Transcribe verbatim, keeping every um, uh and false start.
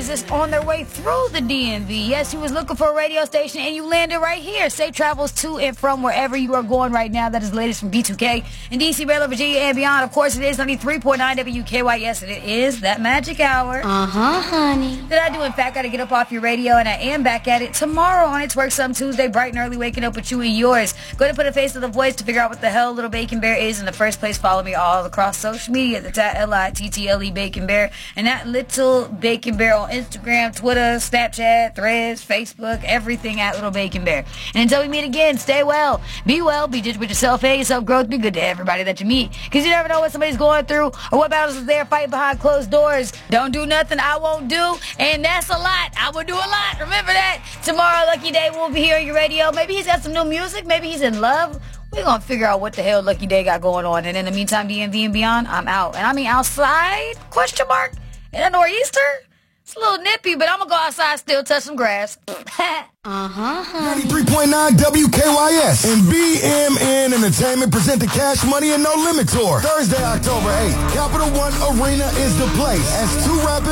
was just on their way through the D M V. Yes, you was looking for a radio station, and you landed right here. Safe travels to and from wherever you are going right now. That is the latest from B two K in D C, Maryland, Virginia, and beyond. Of course, it is ninety-three point nine W K Y S, and it is that magic hour. Uh-huh, honey. That I do, in fact, got to get up off your radio, and I am back at it tomorrow on It's Work Some Tuesday, bright and early, waking up with you and yours. Go to put a face to the voice to figure out what the hell Little Bacon Bear is. In the first place, follow me all across social media. That's at L I T T L E Bacon Bear, and that Little Bacon Bear on Instagram, Twitter, Snapchat, Threads, Facebook, everything at Little Bacon Bear. And until we meet again, stay well, be well, be gentle with yourself, hey, yourself growth, be good to everybody that you meet, because you never know what somebody's going through or what battles is there fighting behind closed doors. Don't do nothing I won't do, and that's a lot. I will do a lot. Remember that. Tomorrow, Lucky Day, will be here on your radio. Maybe he's got some new music. Maybe he's in love. We're going to figure out what the hell Lucky Day got going on. And in the meantime, D M V and beyond, I'm out. And I mean outside, question mark, in a nor'easter. It's a little nippy, but I'm going to go outside, still touch some grass. Uh-huh. ninety-three point nine W K Y S and B M N Entertainment present the Cash Money and No Limit Tour. Thursday, October eighth. Capital One Arena is the place as two rappers